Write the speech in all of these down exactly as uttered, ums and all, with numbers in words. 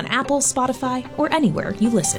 on Apple, Spotify, or anywhere you listen.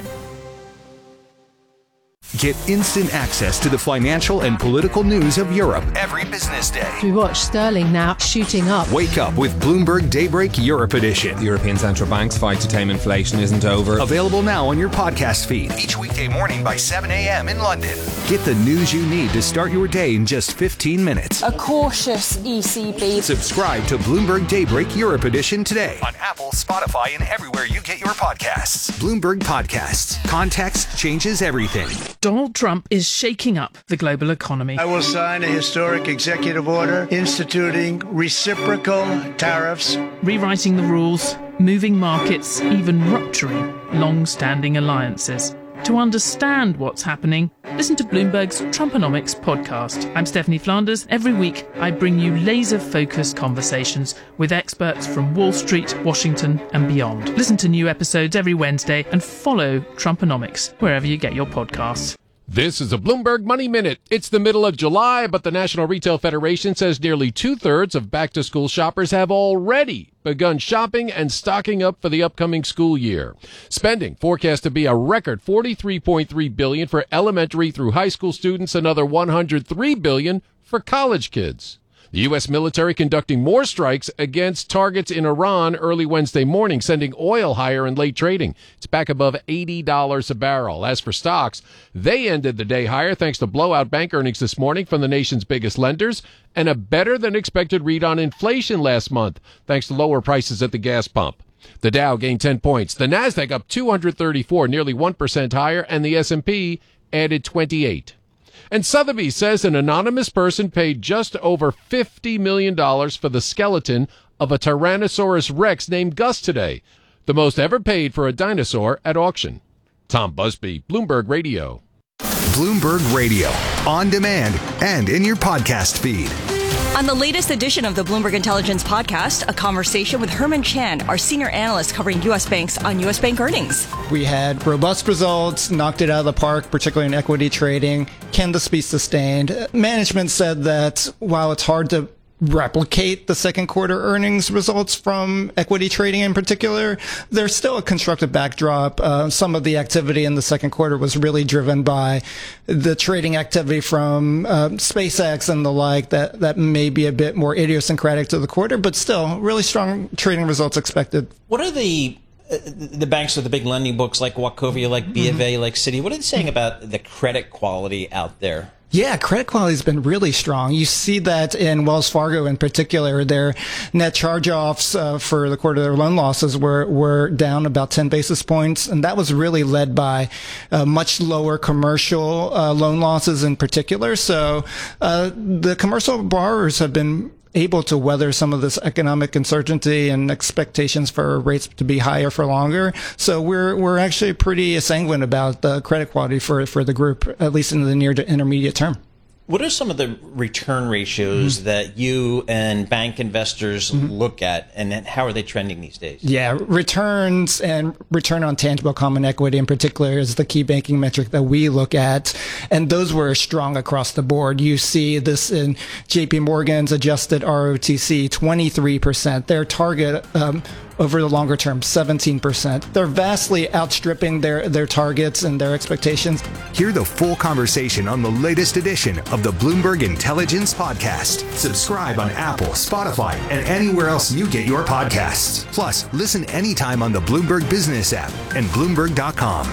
Get instant access to the financial and political news of Europe every business day. We watch sterling now shooting up. Wake up with Bloomberg Daybreak Europe Edition. The European Central Bank's fight to tame inflation isn't over. Available now on your podcast feed each weekday morning by seven a.m. in London. Get the news you need to start your day in just fifteen minutes. A cautious E C B. Subscribe to Bloomberg Daybreak Europe Edition today on Apple, Spotify, and everywhere you get your podcasts. Bloomberg Podcasts. Context changes everything. Donald Trump is shaking up the global economy. I will sign a historic executive order instituting reciprocal tariffs, rewriting the rules, moving markets, even rupturing long-standing alliances. To understand what's happening, listen to Bloomberg's Trumponomics podcast. I'm Stephanie Flanders. Every week, I bring you laser-focused conversations with experts from Wall Street, Washington, and beyond. Listen to new episodes every Wednesday and follow Trumponomics wherever you get your podcasts. This is a Bloomberg Money Minute. It's the middle of July, but the National Retail Federation says nearly two-thirds of back-to-school shoppers have already begun shopping and stocking up for the upcoming school year. Spending forecast to be a record forty-three point three billion dollars for elementary through high school students, another one hundred three billion dollars for college kids. The U S military conducting more strikes against targets in Iran early Wednesday morning, sending oil higher in late trading. It's back above eighty dollars a barrel. As for stocks, they ended the day higher thanks to blowout bank earnings this morning from the nation's biggest lenders and a better-than-expected read on inflation last month, thanks to lower prices at the gas pump. The Dow gained ten points. The Nasdaq up two hundred thirty-four, nearly one percent higher, and the S and P added twenty-eight. And Sotheby's says an anonymous person paid just over fifty million dollars for the skeleton of a Tyrannosaurus Rex named Gus today, the most ever paid for a dinosaur at auction. Tom Busby, Bloomberg Radio. Bloomberg Radio, on demand and in your podcast feed. On the latest edition of the Bloomberg Intelligence podcast, a conversation with Herman Chan, our senior analyst covering U S banks on U S bank earnings. We had robust results, knocked it out of the park, particularly in equity trading. Can this be sustained? Management said that while it's hard to replicate the second quarter earnings results from equity trading in particular, there's still a constructive backdrop. Uh, some of the activity in the second quarter was really driven by the trading activity from uh, SpaceX and the like that, that may be a bit more idiosyncratic to the quarter, but still really strong trading results expected. What are the uh, the banks with the big lending books like Wachovia, like B of A, mm-hmm. like Citi, what are they saying about the credit quality out there? Yeah, credit quality has been really strong. You see that in Wells Fargo in particular. Their net charge-offs uh, for the quarter, their loan losses were, were down about ten basis points. And that was really led by uh, much lower commercial uh, loan losses in particular. So uh, the commercial borrowers have been able to weather some of this economic uncertainty and expectations for rates to be higher for longer. So we're we're actually pretty sanguine about the credit quality for for the group, at least in the near to intermediate term. What are some of the return ratios mm-hmm. that you and bank investors mm-hmm. look at, and how are they trending these days? Yeah, returns and return on tangible common equity in particular is the key banking metric that we look at, and those were strong across the board. You see this in J P Morgan's adjusted R O T C, twenty-three percent. Their target um, over the longer term, seventeen percent. They're vastly outstripping their, their targets and their expectations. Hear the full conversation on the latest edition of the Bloomberg Intelligence Podcast. Subscribe on Apple, Spotify, and anywhere else you get your podcasts. Plus, listen anytime on the Bloomberg Business app and Bloomberg dot com.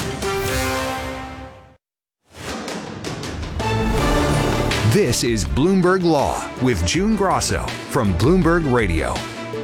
This is Bloomberg Law with June Grosso from Bloomberg Radio.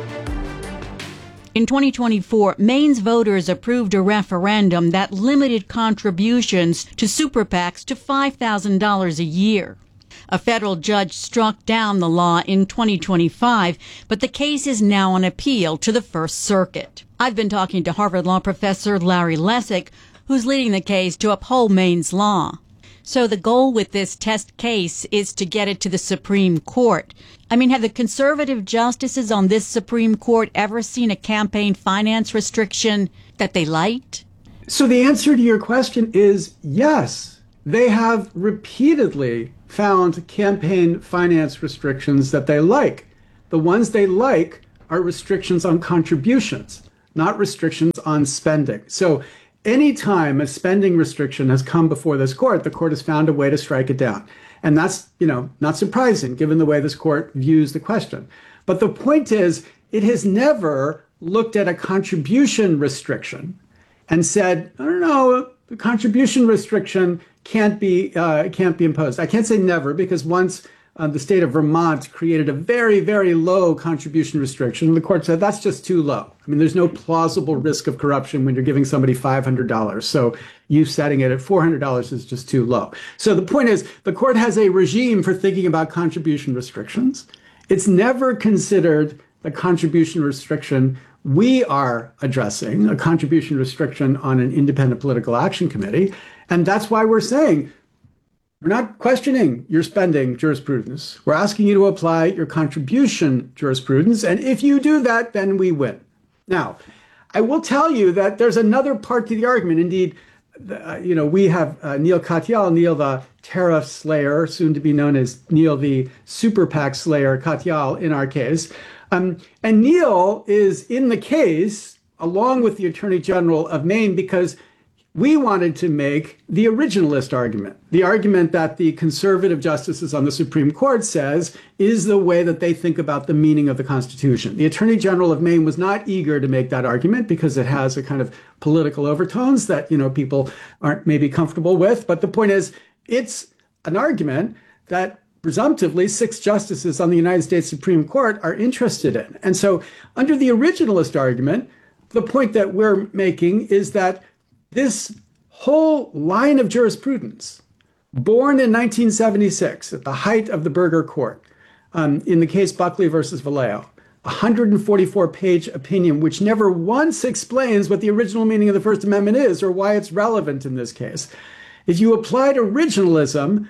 In twenty twenty-four, Maine's voters approved a referendum that limited contributions to super PACs to five thousand dollars a year. A federal judge struck down the law in twenty twenty-five, but the case is now on appeal to the First Circuit. I've been talking to Harvard Law professor Larry Lessig, who's leading the case to uphold Maine's law. So the goal with this test case is to get it to the Supreme Court. I mean, have the conservative justices on this Supreme Court ever seen a campaign finance restriction that they liked? So the answer to your question is yes. They have repeatedly found campaign finance restrictions that they like. The ones they like are restrictions on contributions. not restrictions on spending. So anytime a spending restriction has come before this court, the court has found a way to strike it down. And that's, you know, not surprising given the way this court views the question. But the point is, it has never looked at a contribution restriction and said, I don't know, the contribution restriction can't be uh, can't be imposed. I can't say never, because once uh, the state of Vermont created a very, very low contribution restriction, the court said that's just too low. I mean, there's no plausible risk of corruption when you're giving somebody five hundred dollars. So you setting it at four hundred dollars is just too low. So the point is, the court has a regime for thinking about contribution restrictions. It's never considered the contribution restriction we are addressing, a contribution restriction on an independent political action committee. And that's why we're saying we're not questioning your spending jurisprudence. We're asking you to apply your contribution jurisprudence. And if you do that, then we win. Now, I will tell you that there's another part to the argument. Indeed, uh, you know, we have uh, Neil Katyal, Neil the tariff slayer, soon to be known as Neil the super PAC slayer, Katyal in our case. Um, and Neil is in the case along with the Attorney General of Maine because we wanted to make the originalist argument, the argument that the conservative justices on the Supreme Court says is the way that they think about the meaning of the Constitution. The Attorney General of Maine was not eager to make that argument because it has a kind of political overtones that, you know, people aren't maybe comfortable with. But the point is, it's an argument that presumptively six justices on the United States Supreme Court are interested in. And so under the originalist argument, the point that we're making is that this whole line of jurisprudence, born in nineteen seventy-six at the height of the Burger Court, um, in the case Buckley versus Vallejo, a one hundred forty-four page opinion which never once explains what the original meaning of the First Amendment is or why it's relevant in this case. If you applied originalism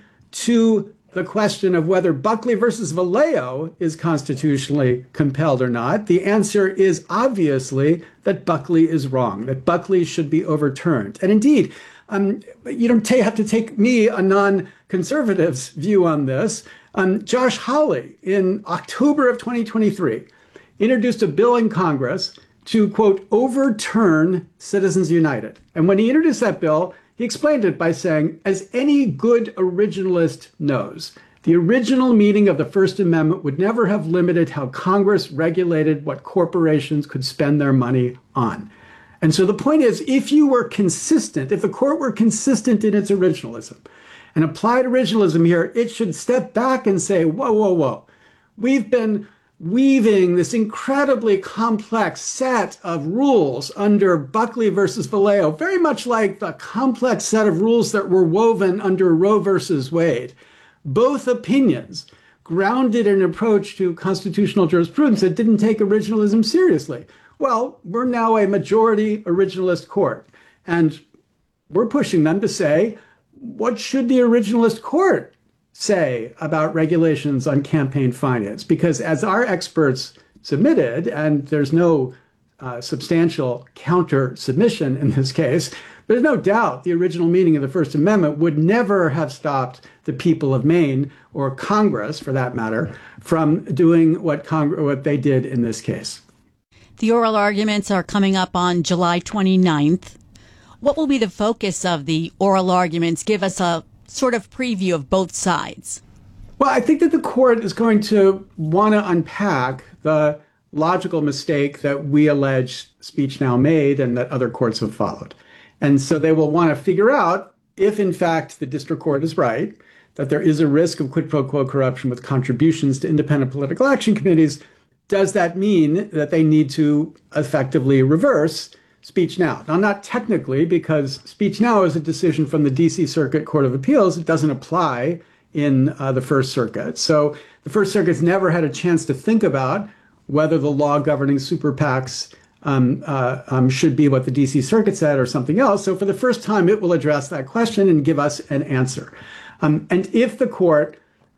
to the question of whether Buckley versus Vallejo is constitutionally compelled or not, the answer is obviously that Buckley is wrong, that Buckley should be overturned. And indeed, um, you don't t- have to take me, a non-conservative's view on this. Um, Josh Hawley, in October of twenty twenty-three, introduced a bill in Congress to, quote, overturn Citizens United. And when he introduced that bill, he explained it by saying, as any good originalist knows, the original meaning of the First Amendment would never have limited how Congress regulated what corporations could spend their money on. And so the point is, if you were consistent, if the court were consistent in its originalism and applied originalism here, it should step back and say, whoa, whoa, whoa, we've been weaving this incredibly complex set of rules under Buckley versus Vallejo, very much like the complex set of rules that were woven under Roe versus Wade. Both opinions grounded in an approach to constitutional jurisprudence that didn't take originalism seriously. Well, we're now a majority originalist court, and we're pushing them to say, what should the originalist court say about regulations on campaign finance? Because as our experts submitted, and there's no uh, substantial counter submission in this case, there's no doubt the original meaning of the First Amendment would never have stopped the people of Maine, or Congress for that matter, from doing what, Cong- what they did in this case. The oral arguments are coming up on July twenty-ninth. What will be the focus of the oral arguments? Give us a sort of preview of both sides. Well, I think that the court is going to want to unpack the logical mistake that we allege Speech Now made and that other courts have followed. And so they will want to figure out if, in fact, the district court is right, that there is a risk of quid pro quo corruption with contributions to independent political action committees. Does that mean that they need to effectively reverse Speech Now? Now, not technically, because Speech Now is a decision from the D C Circuit Court of Appeals. It doesn't apply in uh, the First Circuit. So the First Circuit's never had a chance to think about whether the law governing super PACs um, uh, um, should be what the D C Circuit said or something else. So for the first time, it will address that question and give us an answer. Um, and if the court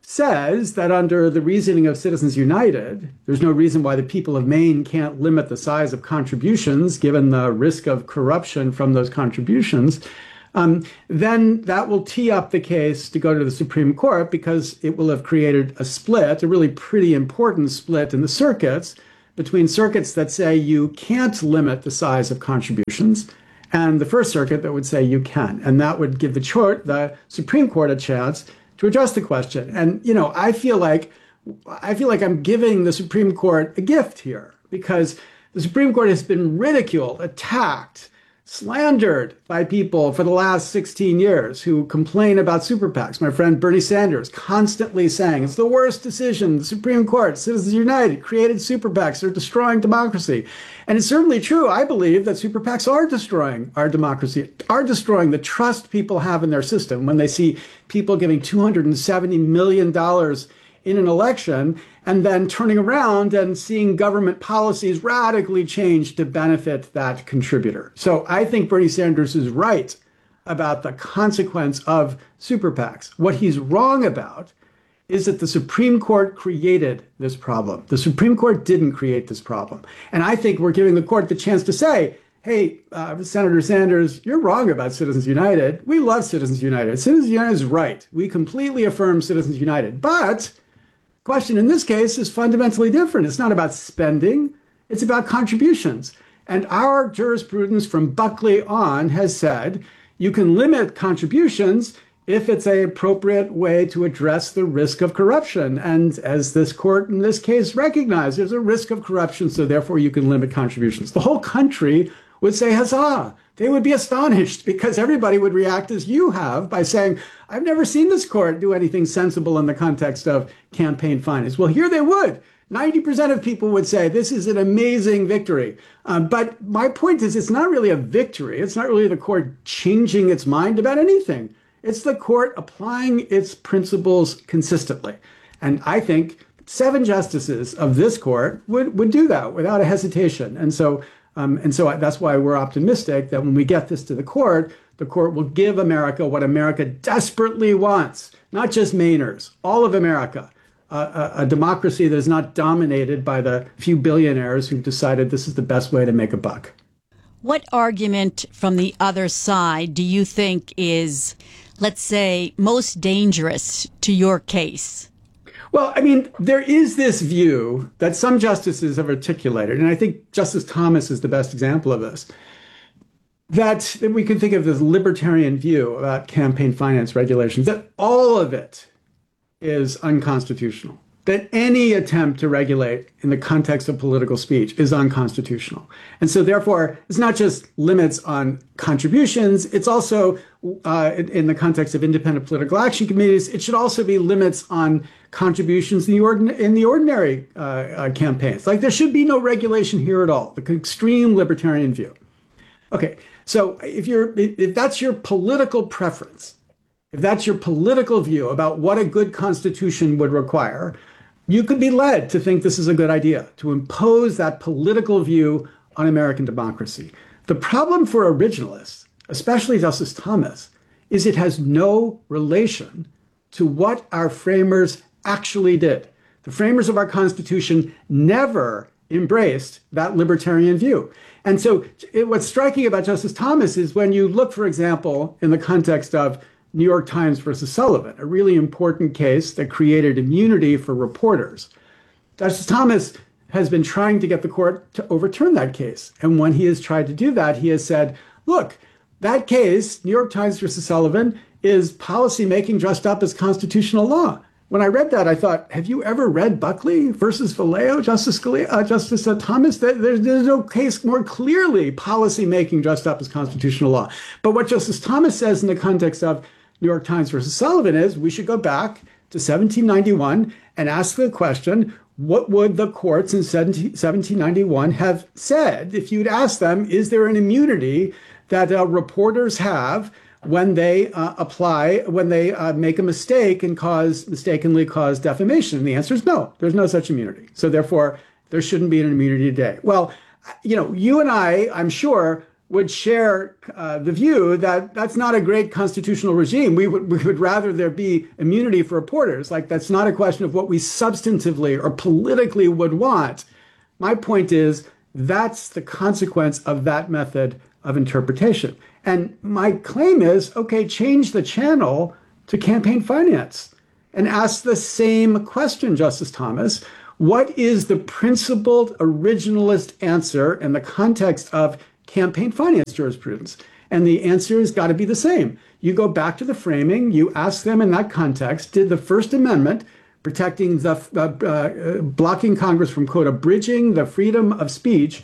says that under the reasoning of Citizens United, there's no reason why the people of Maine can't limit the size of contributions, given the risk of corruption from those contributions, um, then that will tee up the case to go to the Supreme Court, because it will have created a split, a really pretty important split in the circuits between circuits that say you can't limit the size of contributions and the First Circuit that would say you can. And that would give the, chort, the Supreme Court a chance to address the question. And, you know, I feel like I feel like I'm giving the Supreme Court a gift here, because the Supreme Court has been ridiculed, attacked, slandered by people for the last sixteen years who complain about super PACs. My friend Bernie Sanders constantly saying it's the worst decision. The Supreme Court, Citizens United, created super PACs. They're destroying democracy. And it's certainly true. I believe that super PACs are destroying our democracy, are destroying the trust people have in their system when they see people giving two hundred seventy million dollars in an election and then turning around and seeing government policies radically change to benefit that contributor. So I think Bernie Sanders is right about the consequence of super PACs. What he's wrong about is that the Supreme Court created this problem. The Supreme Court didn't create this problem. And I think we're giving the court the chance to say, hey, uh, Senator Sanders, you're wrong about Citizens United. We love Citizens United. Citizens United is right. We completely affirm Citizens United. But question in this case is fundamentally different. It's not about spending, it's about contributions. And our jurisprudence from Buckley on has said you can limit contributions if it's an appropriate way to address the risk of corruption. And as this court in this case recognized, there's a risk of corruption, so therefore you can limit contributions. The whole country would say huzzah. They would be astonished because everybody would react as you have by saying, I've never seen this court do anything sensible in the context of campaign finance. Well, here they would. ninety percent of people would say this is an amazing victory. Um, but my point is, it's not really a victory. It's not really the court changing its mind about anything. It's the court applying its principles consistently. And I think seven justices of this court would, would do that without a hesitation. And so Um, and so that's why we're optimistic that when we get this to the court, the court will give America what America desperately wants, not just Mainers, all of America, uh, a, a democracy that is not dominated by the few billionaires who've decided this is the best way to make a buck. What argument from the other side do you think is, let's say, most dangerous to your case? Well, I mean, there is this view that some justices have articulated, and I think Justice Thomas is the best example of this, that, that we can think of as libertarian view about campaign finance regulations, that all of it is unconstitutional, that any attempt to regulate in the context of political speech is unconstitutional. And so therefore, it's not just limits on contributions, it's also, uh, in, in the context of independent political action committees, it should also be limits on contributions in the, ordin- in the ordinary uh, uh, campaigns. Like there should be no regulation here at all, the extreme libertarian view. Okay, so if you're if that's your political preference, if that's your political view about what a good constitution would require, you could be led to think this is a good idea, to impose that political view on American democracy. The problem for originalists, especially Justice Thomas, is it has no relation to what our framers actually did. The framers of our Constitution never embraced that libertarian view. And so it, what's striking about Justice Thomas is when you look, for example, in the context of New York Times versus Sullivan, a really important case that created immunity for reporters. Justice Thomas has been trying to get the court to overturn that case. And when he has tried to do that, he has said, look, that case, New York Times versus Sullivan, is policymaking dressed up as constitutional law. When I read that, I thought, have you ever read Buckley versus Valeo, Justice Scalia, uh, Justice uh, Thomas? There's, there's no case more clearly policymaking dressed up as constitutional law. But what Justice Thomas says in the context of New York Times versus Sullivan is we should go back to seventeen ninety-one and ask the question, what would the courts in seventeen ninety-one have said if you'd asked them, is there an immunity that uh, reporters have when they uh, apply, when they uh, make a mistake and cause, mistakenly cause defamation? And the answer is no, there's no such immunity. So therefore, there shouldn't be an immunity today. Well, you know, you and I, I'm sure, would share uh, the view that that's not a great constitutional regime. We would, we would rather there be immunity for reporters. Like, that's not a question of what we substantively or politically would want. My point is, that's the consequence of that method of interpretation. And my claim is, okay, change the channel to campaign finance and ask the same question, Justice Thomas. What is the principled originalist answer in the context of campaign finance jurisprudence? And the answer has got to be the same. You go back to the framing, you ask them in that context, did the First Amendment protecting the uh, uh, blocking Congress from, quote, abridging the freedom of speech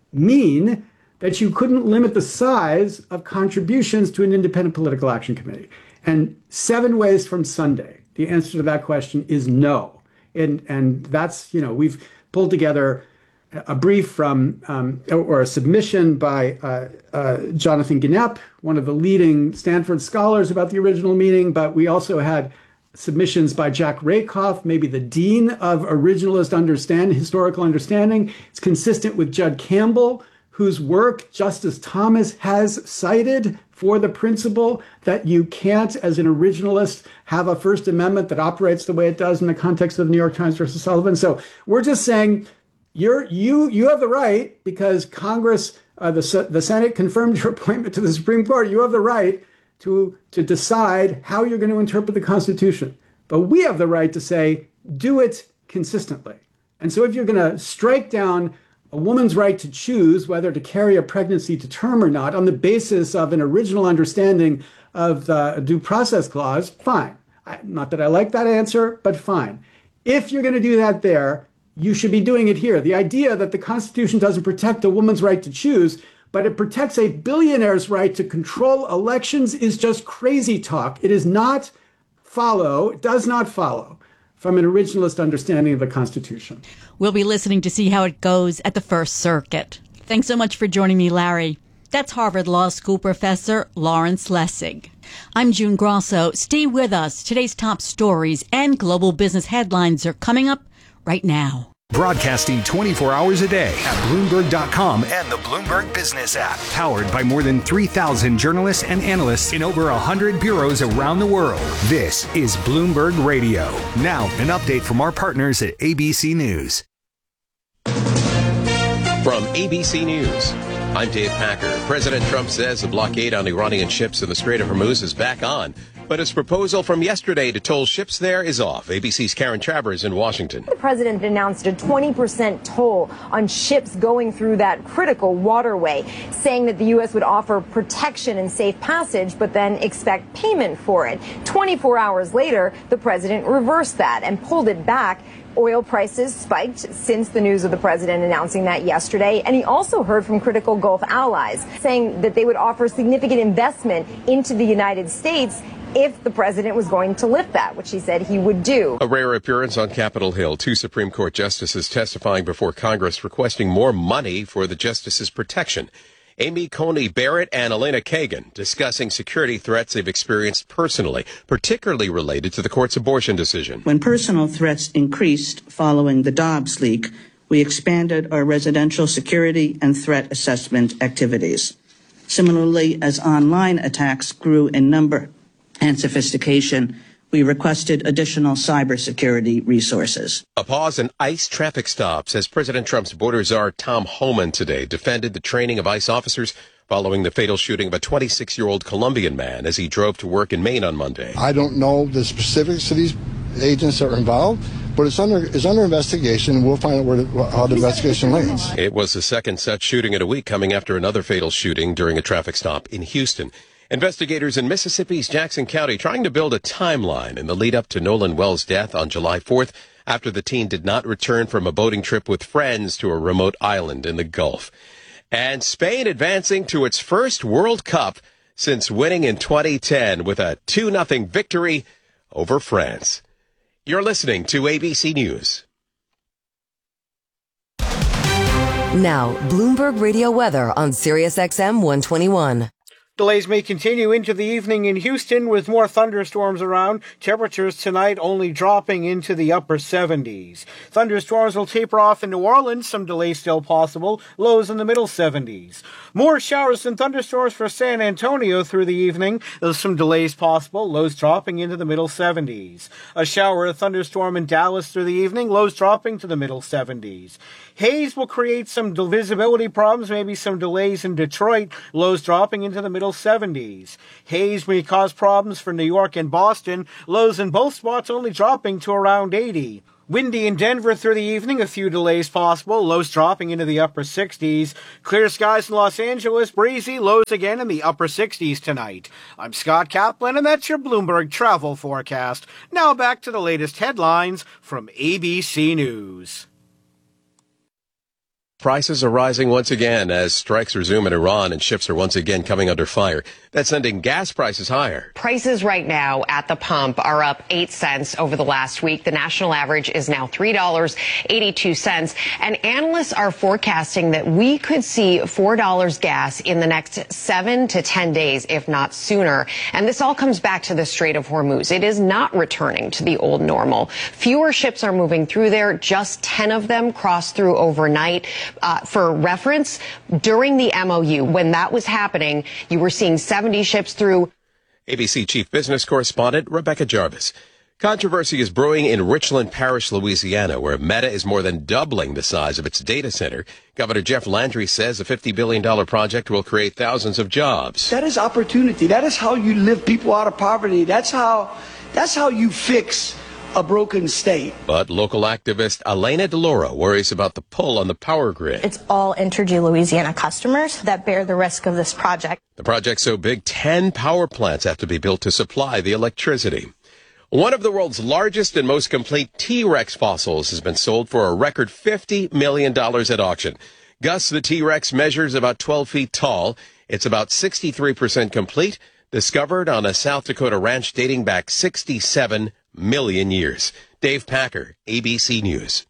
mean that you couldn't limit the size of contributions to an independent political action committee? And seven ways from Sunday, the answer to that question is no. And, and that's, you know, we've pulled together a brief from, um, or a submission by uh, uh, Jonathan Gnepp, one of the leading Stanford scholars about the original meaning, but we also had submissions by Jack Rakoff, maybe the dean of originalist understand, historical understanding. It's consistent with Judd Campbell, whose work Justice Thomas has cited for the principle that you can't, as an originalist, have a First Amendment that operates the way it does in the context of the New York Times versus Sullivan. So we're just saying, You're, you you have the right, because Congress, uh, the, the Senate confirmed your appointment to the Supreme Court. You have the right to, to decide how you're going to interpret the Constitution. But we have the right to say, do it consistently. And so if you're going to strike down a woman's right to choose whether to carry a pregnancy to term or not on the basis of an original understanding of the due process clause, fine. I, not that I like that answer, but fine. If you're going to do that there, you should be doing it here. The idea that the Constitution doesn't protect a woman's right to choose, but it protects a billionaire's right to control elections is just crazy talk. It does not follow, it does not follow from an originalist understanding of the Constitution. We'll be listening to see how it goes at the First Circuit. Thanks so much for joining me, Larry. That's Harvard Law School professor Lawrence Lessig. I'm June Grosso. Stay with us. Today's top stories and global business headlines are coming up right now. Broadcasting twenty-four hours a day at Bloomberg dot com and the Bloomberg Business app. Powered by more than three thousand journalists and analysts in over one hundred bureaus around the world. This is Bloomberg Radio. Now, an update from our partners at A B C News. From A B C News, I'm Dave Packer. President Trump says the blockade on Iranian ships in the Strait of Hormuz is back on, but his proposal from yesterday to toll ships there is off. A B C's Karen Travers in Washington. The president announced a twenty percent toll on ships going through that critical waterway, saying that the U S would offer protection and safe passage, but then expect payment for it. twenty-four hours later, the president reversed that and pulled it back. Oil prices spiked since the news of the president announcing that yesterday. And he also heard from critical Gulf allies saying that they would offer significant investment into the United States if the president was going to lift that, which he said he would do. A rare appearance on Capitol Hill. Two Supreme Court justices testifying before Congress requesting more money for the justices' protection. Amy Coney Barrett and Elena Kagan discussing security threats they've experienced personally, particularly related to the court's abortion decision. When personal threats increased following the Dobbs leak, we expanded our residential security and threat assessment activities. Similarly, as online attacks grew in number and sophistication, we requested additional cybersecurity resources. A pause in ICE traffic stops as President Trump's border czar Tom Homan today defended the training of ICE officers following the fatal shooting of a twenty-six-year-old Colombian man as he drove to work in Maine on Monday. I don't know the specifics of these agents that are involved, but it's under it's under investigation. We'll find out where the, how the investigation lands. It was the second such shooting in a week, coming after another fatal shooting during a traffic stop in Houston. Investigators in Mississippi's Jackson County trying to build a timeline in the lead up to Nolan Wells' death on July fourth after the teen did not return from a boating trip with friends to a remote island in the Gulf. And Spain advancing to its first World Cup since winning in twenty ten with a two nothing victory over France. You're listening to A B C News. Now, Bloomberg Radio weather on Sirius X M one twenty-one. Delays may continue into the evening in Houston with more thunderstorms around. Temperatures tonight only dropping into the upper seventies. Thunderstorms will taper off in New Orleans. Some delays still possible. Lows in the middle seventies. More showers and thunderstorms for San Antonio through the evening. There's some delays possible. Lows dropping into the middle seventies. A shower or thunderstorm in Dallas through the evening. Lows dropping to the middle seventies. Haze will create some visibility problems, maybe some delays in Detroit. Lows dropping into the middle seventies. Haze may cause problems for New York and Boston. Lows in both spots only dropping to around eighty. Windy in Denver through the evening, a few delays possible, lows dropping into the upper sixties. Clear skies in Los Angeles, breezy, lows again in the upper sixties tonight. I'm Scott Kaplan, and that's your Bloomberg travel forecast. Now back to the latest headlines from A B C News. Prices are rising once again as strikes resume in Iran and ships are once again coming under fire. That's sending gas prices higher. Prices right now at the pump are up eight cents over the last week. The national average is now three dollars and eighty-two cents. And analysts are forecasting that we could see four dollars gas in the next seven to ten days, if not sooner. And this all comes back to the Strait of Hormuz. It is not returning to the old normal. Fewer ships are moving through there. Just ten of them crossed through overnight. Uh, for reference, during the M O U, when that was happening, you were seeing seventy ships through. A B C Chief Business Correspondent Rebecca Jarvis. Controversy is brewing in Richland Parish, Louisiana, where Meta is more than doubling the size of its data center. Governor Jeff Landry says a fifty billion dollars project will create thousands of jobs. That is opportunity. That is how you lift people out of poverty. That's how, that's how you fix a broken state. But local activist Elena DeLauro worries about the pull on the power grid. It's all Entergy Louisiana customers that bear the risk of this project. The project's so big, ten power plants have to be built to supply the electricity. One of the world's largest and most complete T-Rex fossils has been sold for a record fifty million dollars at auction. Gus the T-Rex measures about twelve feet tall. It's about sixty-three percent complete, discovered on a South Dakota ranch dating back sixty-seven million years. Dave Packer, A B C News.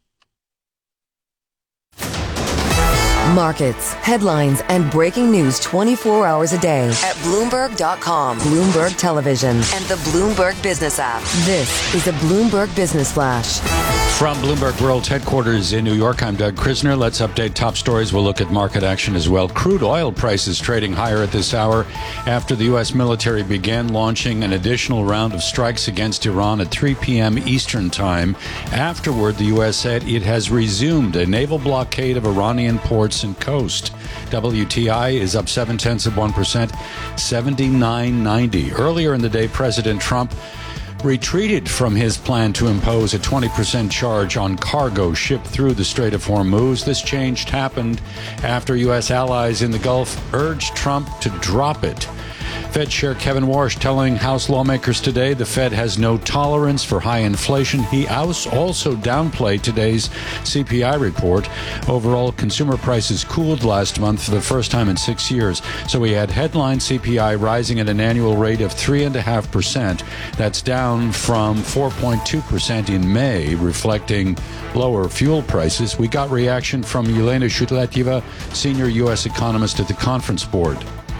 Markets, headlines, and breaking news twenty-four hours a day at Bloomberg dot com, Bloomberg Television, and the Bloomberg Business app. This is a Bloomberg Business Flash. From Bloomberg World's headquarters in New York, I'm Doug Krisner. Let's update top stories. We'll look at market action as well. Crude oil prices trading higher at this hour after the U S military began launching an additional round of strikes against Iran at three p.m. Eastern Time. Afterward, the U S said it has resumed a naval blockade of Iranian ports and coast. W T I is up seven tenths of one percent, seventy-nine ninety. Earlier in the day, President Trump retreated from his plan to impose a twenty percent charge on cargo shipped through the Strait of Hormuz. This change happened after U S allies in the Gulf urged Trump to drop it. Fed Chair Kevin Warsh telling House lawmakers today the Fed has no tolerance for high inflation. He also downplayed today's C P I report. Overall, consumer prices cooled last month for the first time in six years. So we had headline C P I rising at an annual rate of three point five percent. That's down from four point two percent in May, reflecting lower fuel prices. We got reaction from Yelena Shutletyeva, senior U S economist at the Conference Board.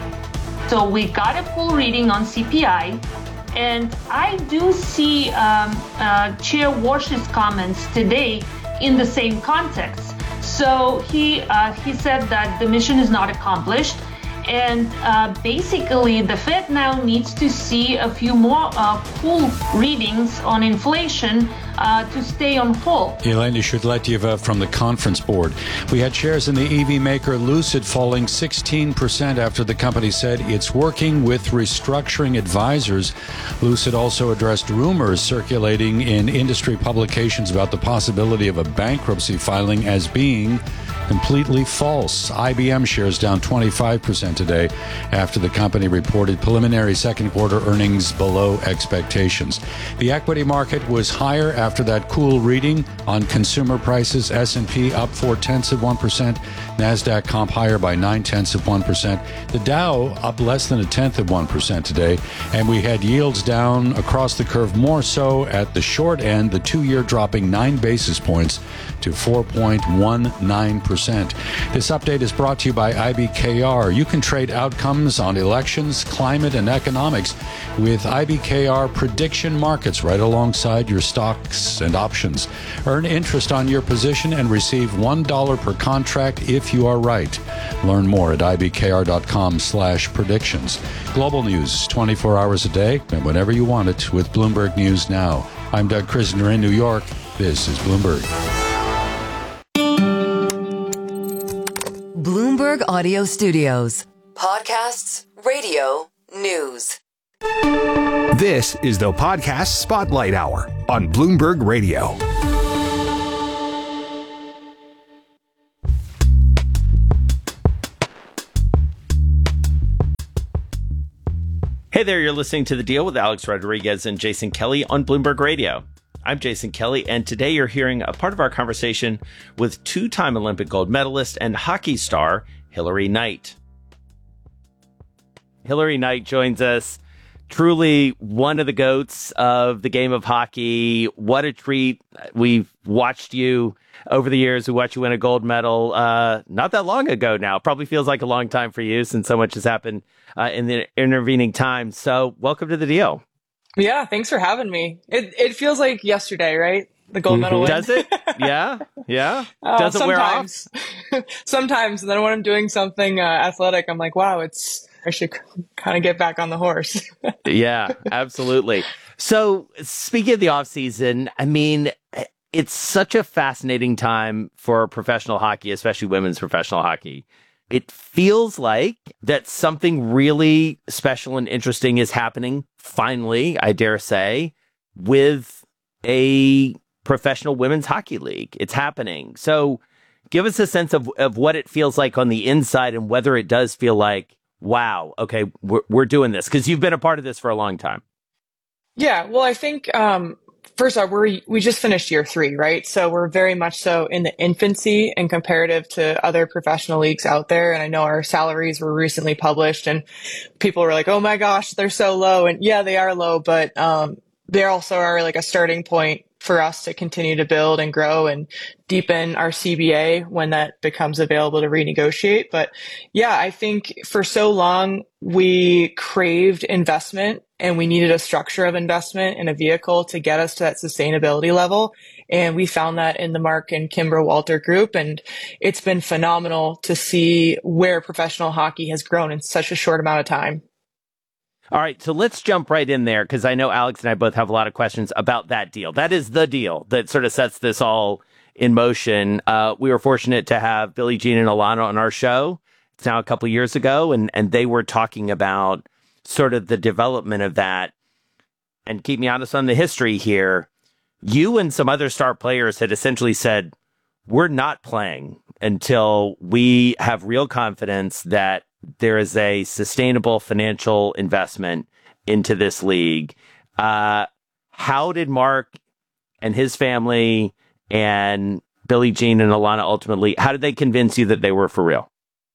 So we got a full reading on C P I, and I do see um, uh, Chair Warsh's comments today in the same context. So he uh, he said that the mission is not accomplished, and uh, basically the Fed now needs to see a few more uh, full readings on inflation Uh, to stay on full. Yelena Shutletyeva from the Conference Board. We had shares in the E V maker Lucid falling sixteen percent after the company said it's working with restructuring advisors. Lucid also addressed rumors circulating in industry publications about the possibility of a bankruptcy filing as being completely false. I B M shares down twenty-five percent today after the company reported preliminary second quarter earnings below expectations. The equity market was higher after that cool reading on consumer prices. S and P up four tenths of one percent. NASDAQ comp higher by nine tenths of one percent. The Dow up less than a tenth of one percent today. And we had yields down across the curve, more so at the short end, the two-year dropping nine basis points to four point one nine percent. This update is brought to you by I B K R. You can trade outcomes on elections, climate, and economics with I B K R prediction markets right alongside your stocks and options. Earn interest on your position and receive one dollar per contract if you are right. Learn more at ibkr.com slash predictions. Global news twenty-four hours a day and whenever you want it with Bloomberg News Now. I'm Doug Krisner in New York. This is Bloomberg. Bloomberg Audio Studios. Podcasts, radio, news. This is the Podcast Spotlight Hour on Bloomberg Radio. Hey there, you're listening to The Deal with Alex Rodriguez and Jason Kelly on Bloomberg Radio. I'm Jason Kelly, and today you're hearing a part of our conversation with two-time Olympic gold medalist and hockey star Hilary Knight. Hilary Knight joins us. Truly one of the GOATs of the game of hockey. What a treat. We've watched you over the years. We watched you win a gold medal uh, not that long ago now. Probably feels like a long time for you since so much has happened uh, in the intervening time. So welcome to The Deal. Yeah, thanks for having me. It it feels like yesterday, right? The gold medal win. Does it? Yeah, yeah. Uh, Does it wear off? Sometimes. And then when I'm doing something uh, athletic, I'm like, wow, it's I should kind of get back on the horse. Yeah, absolutely. So speaking of the off season, I mean, it's such a fascinating time for professional hockey, especially women's professional hockey. It feels like that something really special and interesting is happening, finally, I dare say, with a professional women's hockey league. It's happening. So give us a sense of, of what it feels like on the inside and whether it does feel like, wow, okay, we're, we're doing this, because you've been a part of this for a long time. Yeah, well, I think, um, first off, we're, we just finished year three, right? So we're very much so in the infancy and comparative to other professional leagues out there. And I know our salaries were recently published and people were like, oh my gosh, they're so low. And yeah, they are low, but um, they also are like a starting point for us to continue to build and grow and deepen our C B A when that becomes available to renegotiate. But yeah, I think for so long we craved investment and we needed a structure of investment and a vehicle to get us to that sustainability level. And we found that in the Mark and Kimbra Walter group. And it's been phenomenal to see where professional hockey has grown in such a short amount of time. All right, so let's jump right in there, because I know Alex and I both have a lot of questions about that deal. That is the deal that sort of sets this all in motion. Uh, we were fortunate to have Billie Jean and Alana on our show. It's now a couple of years ago, and, and they were talking about sort of the development of that. And keep me honest on the history here. You and some other star players had essentially said, we're not playing until we have real confidence that there is a sustainable financial investment into this league. Uh, how did Mark and his family and Billie Jean and Alana ultimately, how did they convince you that they were for real?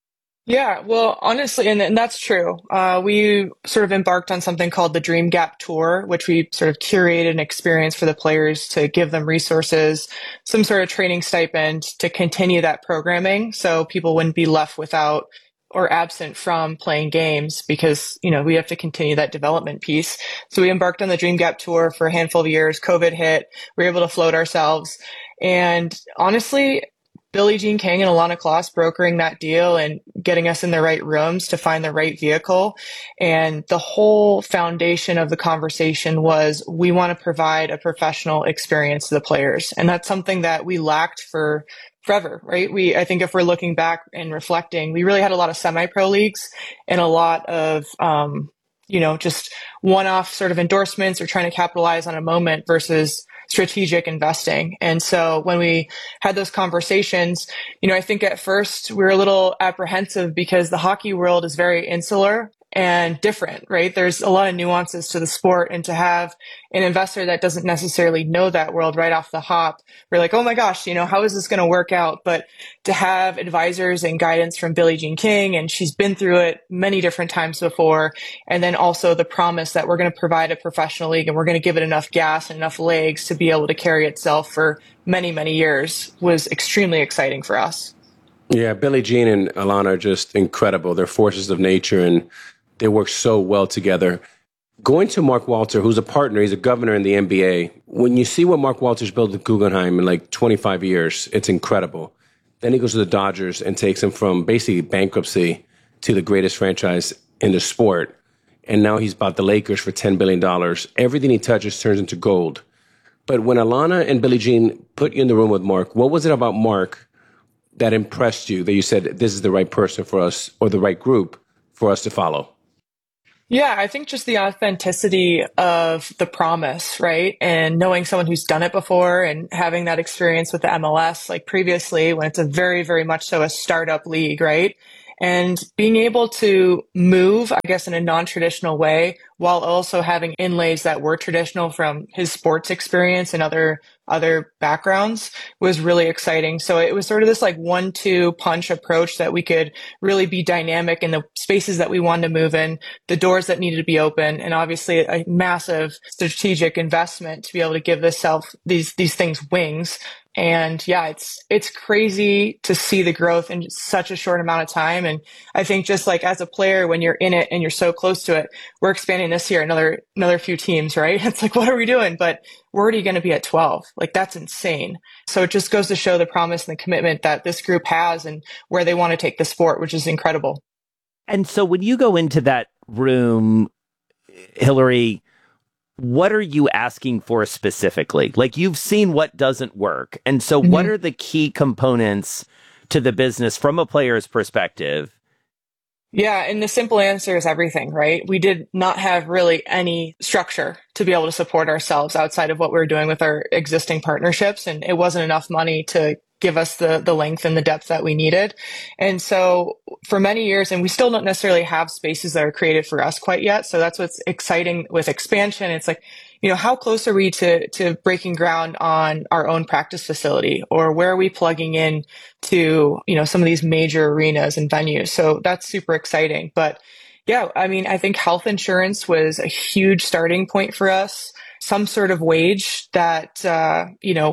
Yeah, well, honestly, and, and that's true. Uh, we sort of embarked on something called the Dream Gap Tour, which we sort of curated an experience for the players to give them resources, some sort of training stipend to continue that programming so people wouldn't be left without or absent from playing games because, you know, we have to continue that development piece. So we embarked on the Dream Gap Tour for a handful of years. COVID hit. We were able to float ourselves. And honestly, Billie Jean King and Alana Kloss brokering that deal and getting us in the right rooms to find the right vehicle. And the whole foundation of the conversation was we want to provide a professional experience to the players. And that's something that we lacked for forever, right? We, I think if we're looking back and reflecting, we really had a lot of semi-pro leagues and a lot of, um, you know, just one-off sort of endorsements or trying to capitalize on a moment versus strategic investing. And so when we had those conversations, you know, I think at first we were a little apprehensive because the hockey world is very insular and different, right? There's a lot of nuances to the sport, and to have an investor that doesn't necessarily know that world right off the hop, we're like, oh my gosh, you know, how is this going to work out? But to have advisors and guidance from Billie Jean King, and she's been through it many different times before, and then also the promise that we're going to provide a professional league and we're going to give it enough gas and enough legs to be able to carry itself for many, many years was extremely exciting for us. Yeah, Billie Jean and Alana are just incredible. They're forces of nature, and they work so well together. Going to Mark Walter, who's a partner, he's a governor in the N B A. When you see what Mark Walter's built at Guggenheim in like twenty-five years, it's incredible. Then he goes to the Dodgers and takes them from basically bankruptcy to the greatest franchise in the sport. And now he's bought the Lakers for ten billion dollars. Everything he touches turns into gold. But when Alana and Billie Jean put you in the room with Mark, what was it about Mark that impressed you, that you said, this is the right person for us, or the right group for us to follow? Yeah, I think just the authenticity of the promise, right? And knowing someone who's done it before and having that experience with the M L S, like previously, when it's a very, very much so a startup league, right? And being able to move, I guess, in a non-traditional way, while also having inlays that were traditional from his sports experience and other other backgrounds was really exciting. So it was sort of this like one two punch approach that we could really be dynamic in the spaces that we wanted to move in, the doors that needed to be open, and obviously a massive strategic investment to be able to give this self these these things wings. And yeah, it's it's crazy to see the growth in such a short amount of time. And I think just like as a player, when you're in it and you're so close to it, we're expanding this year, another another few teams, right? It's like, what are we doing? But we're already going to be at twelve. Like, that's insane. So it just goes to show the promise and the commitment that this group has and where they want to take the sport, which is incredible. And so when you go into that room, Hillary, what are you asking for specifically? Like, you've seen what doesn't work. And so mm-hmm. what are the key components to the business from a player's perspective? Yeah, and the simple answer is everything, right? We did not have really any structure to be able to support ourselves outside of what we were doing with our existing partnerships. And it wasn't enough money to give us the the length and the depth that we needed. And so for many years, and we still don't necessarily have spaces that are created for us quite yet. So that's what's exciting with expansion. It's like, you know, how close are we to to breaking ground on our own practice facility, or where are we plugging in to, you know, some of these major arenas and venues? So that's super exciting. But yeah, I mean, I think health insurance was a huge starting point for us. Some sort of wage that, uh, you know,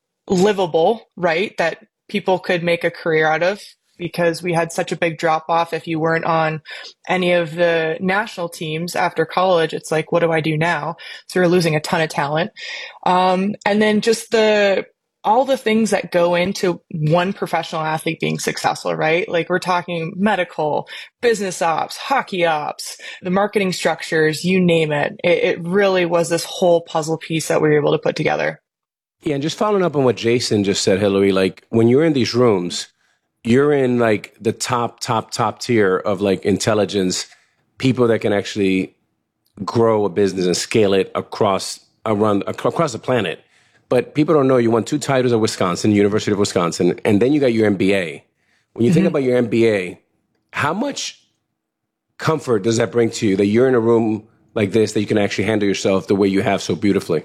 livable, right? That people could make a career out of, because we had such a big drop off. If you weren't on any of the national teams after college, it's like, what do I do now? So we're losing a ton of talent. Um, and then just the, all the things that go into one professional athlete being successful, right? Like, we're talking medical, business ops, hockey ops, the marketing structures, you name it. It, it really was this whole puzzle piece that we were able to put together. Yeah, and just following up on what Jason just said, Hillary, like, when you're in these rooms, you're in like the top, top, top tier of like intelligence, people that can actually grow a business and scale it across around across the planet. But people don't know you won two titles at Wisconsin, University of Wisconsin, and then you got your M B A. When you mm-hmm. think about your M B A, how much comfort does that bring to you that you're in a room like this, that you can actually handle yourself the way you have so beautifully?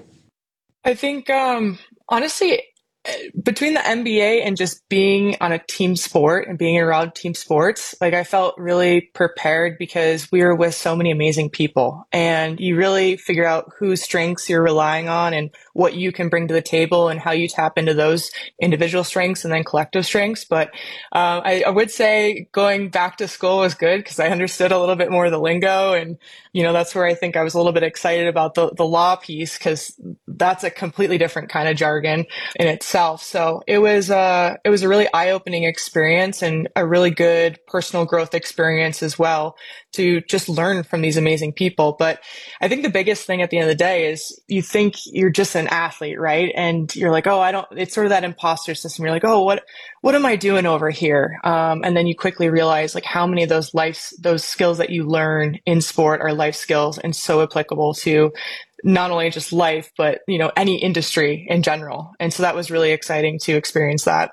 I think, um, honestly, between the M B A and just being on a team sport and being around team sports, like, I felt really prepared because we were with so many amazing people, and you really figure out whose strengths you're relying on and what you can bring to the table and how you tap into those individual strengths and then collective strengths. But uh, I, I would say going back to school was good because I understood a little bit more of the lingo. And, you know, that's where I think I was a little bit excited about the, the law piece, because that's a completely different kind of jargon in itself. So it was, uh, it was a really eye-opening experience and a really good personal growth experience as well, to just learn from these amazing people. But I think the biggest thing at the end of the day is you think you're just an athlete, right? And you're like, oh, I don't, it's sort of that imposter system. You're like, oh, what, what am I doing over here? Um, and then you quickly realize like how many of those life, those skills that you learn in sport are life skills and so applicable to not only just life, but, you know, any industry in general. And so that was really exciting to experience that.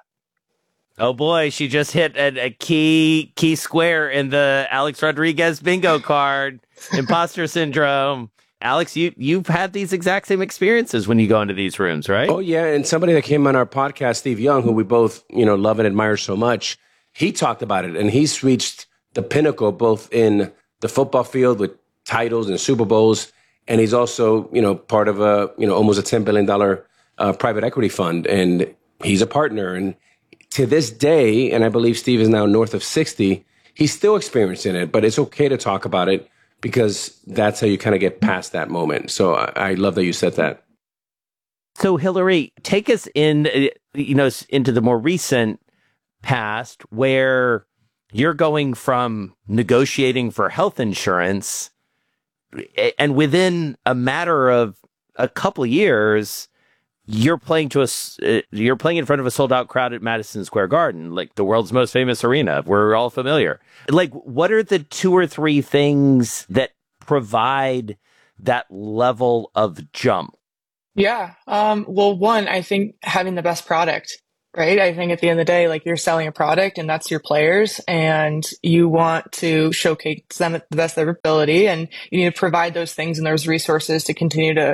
Oh boy, she just hit a, a key key square in the Alex Rodriguez bingo card. Imposter syndrome. Alex, you, you've had these exact same experiences when you go into these rooms, right? Oh, yeah. And somebody that came on our podcast, Steve Young, who we both, you know, love and admire so much, he talked about it. And he's reached the pinnacle both in the football field with titles and Super Bowls. And he's also, you know, part of a, you know, almost a ten billion dollars uh, private equity fund. And he's a partner. And to this day, and I believe Steve is now north of sixty, he's still experiencing it. But it's okay to talk about it, because that's how you kind of get past that moment. So I, I love that you said that. So Hillary, take us in, you know, into the more recent past, where you're going from negotiating for health insurance, and within a matter of a couple of years, you're playing to a, you're playing in front of a sold out crowd at Madison Square Garden, like the world's most famous arena. We're all familiar. Like, what are the two or three things that provide that level of jump? Yeah. Um, well, one, I think having the best product. right? I think at the end of the day, like, you're selling a product and that's your players, and you want to showcase them at the best of their ability, and you need to provide those things and those resources to continue to,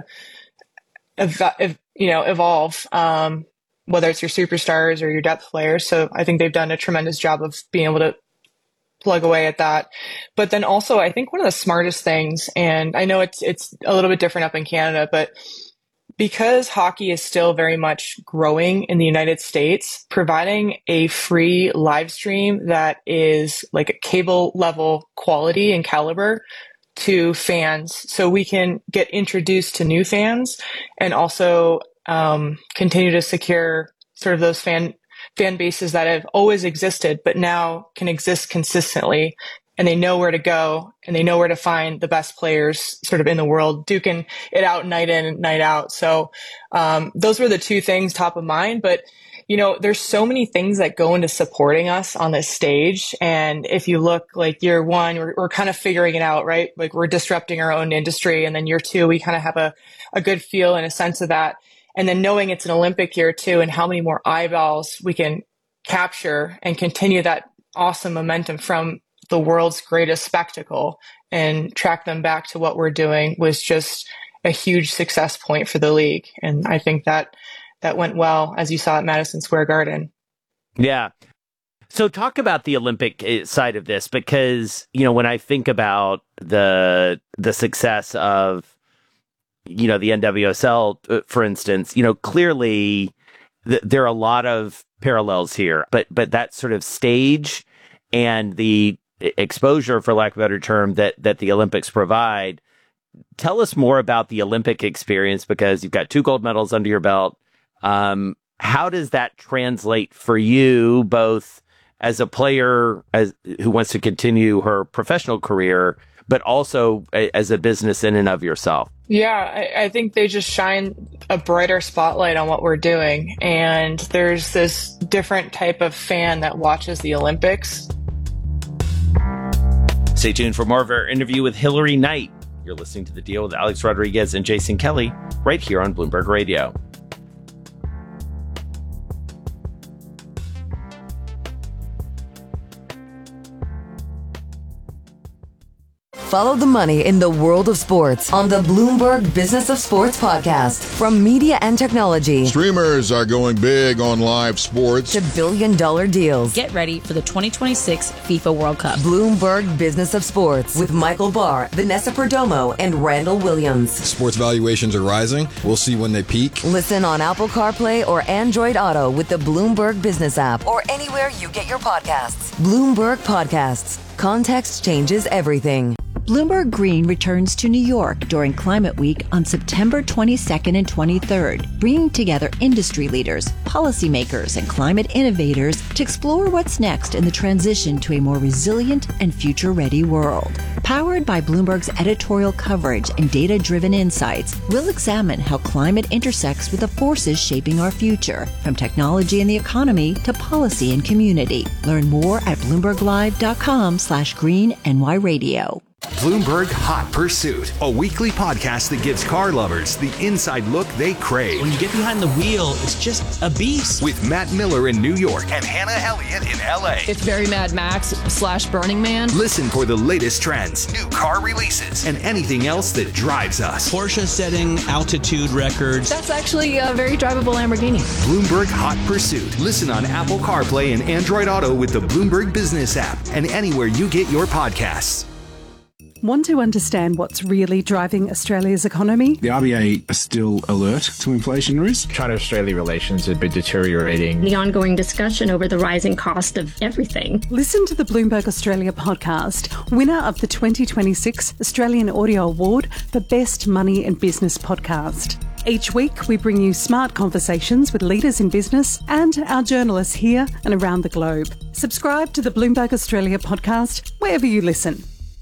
ev- ev- you know, evolve, um, whether it's your superstars or your depth players. So I think they've done a tremendous job of being able to plug away at that. But then also, I think one of the smartest things, and I know it's it's a little bit different up in Canada, but because hockey is still very much growing in the United States, providing a free live stream that is like a cable level quality and caliber to fans, so we can get introduced to new fans and also um, continue to secure sort of those fan fan bases that have always existed, but now can exist consistently, and they know where to go and they know where to find the best players sort of in the world, duking it out night in and night out. So um, those were the two things top of mind. But, you know, there's so many things that go into supporting us on this stage. And if you look like year one, we're, we're kind of figuring it out, right? Like, we're disrupting our own industry. And then year two, we kind of have a, a good feel and a sense of that. And then knowing it's an Olympic year too, and how many more eyeballs we can capture and continue that awesome momentum from the world's greatest spectacle and track them back to what we're doing was just a huge success point for the league. And I think that that went well, as you saw at Madison Square Garden. Yeah. So talk about the Olympic side of this, because, you know, when I think about the the success of, you know, the N W S L, for instance, you know, clearly th- there are a lot of parallels here, but but that sort of stage and the exposure, for lack of a better term, that that the Olympics provide. Tell us more about the Olympic experience, because you've got two gold medals under your belt. Um, how does that translate for you, both as a player as who wants to continue her professional career, but also a, as a business in and of yourself? Yeah, I, I think they just shine a brighter spotlight on what we're doing. And there's this different type of fan that watches the Olympics. Stay tuned for more of our interview with Hilary Knight. You're listening to The Deal with Alex Rodriguez and Jason Kelly right here on Bloomberg Radio. Follow the money in the world of sports on the Bloomberg Business of Sports podcast. From media and technology, streamers are going big on live sports, to billion dollar deals. Get ready for the twenty twenty-six FIFA World Cup. Bloomberg Business of Sports with Michael Barr, Vanessa Perdomo, and Randall Williams. Sports valuations are rising. We'll see when they peak. Listen on Apple CarPlay or Android Auto with the Bloomberg Business app, or anywhere you get your podcasts. Bloomberg Podcasts. Context changes everything. Bloomberg Green returns to New York during Climate Week on September twenty-second and twenty-third, bringing together industry leaders, policymakers, and climate innovators to explore what's next in the transition to a more resilient and future-ready world. Powered by Bloomberg's editorial coverage and data-driven insights, we'll examine how climate intersects with the forces shaping our future, from technology and the economy to policy and community. Learn more at bloomberglive.com slash green NY radio. Bloomberg Hot Pursuit, a weekly podcast that gives car lovers the inside look they crave. When you get behind the wheel, it's just a beast. With Matt Miller in New York and Hannah Elliott in L A. It's very Mad Max slash Burning Man. Listen for the latest trends, new car releases, and anything else that drives us. Porsche setting altitude records. That's actually a very drivable Lamborghini. Bloomberg Hot Pursuit. Listen on Apple CarPlay and Android Auto with the Bloomberg Business app, and anywhere you get your podcasts. Want to understand what's really driving Australia's economy? The R B A are still alert to inflation risk. China-Australia relations have been deteriorating. The ongoing discussion over the rising cost of everything. Listen to the Bloomberg Australia podcast, winner of the twenty twenty-six Australian Audio Award for Best Money and Business Podcast. Each week, we bring you smart conversations with leaders in business and our journalists here and around the globe. Subscribe to the Bloomberg Australia podcast wherever you listen.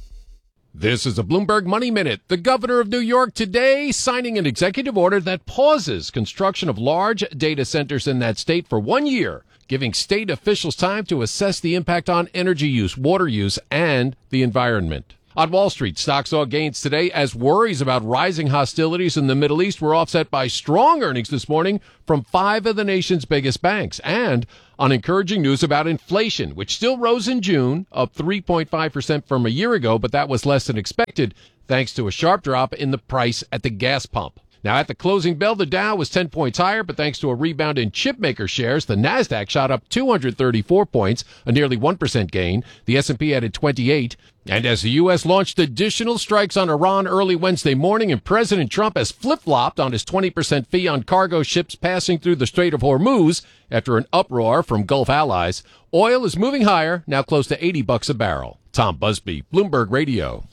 This is a Bloomberg Money Minute. The governor of New York today signing an executive order that pauses construction of large data centers in that state for one year, giving state officials time to assess the impact on energy use, water use, and the environment. On Wall Street, stocks saw gains today as worries about rising hostilities in the Middle East were offset by strong earnings this morning from five of the nation's biggest banks, and on encouraging news about inflation, which still rose in June, up three point five percent from a year ago, but that was less than expected thanks to a sharp drop in the price at the gas pump. Now, at the closing bell, the Dow was ten points higher, but thanks to a rebound in chipmaker shares, the Nasdaq shot up two hundred thirty-four points, a nearly one percent gain. The S and P added twenty-eight. And as the U S launched additional strikes on Iran early Wednesday morning, and President Trump has flip-flopped on his twenty percent fee on cargo ships passing through the Strait of Hormuz after an uproar from Gulf allies, oil is moving higher, now close to eighty bucks a barrel. Tom Busby, Bloomberg Radio.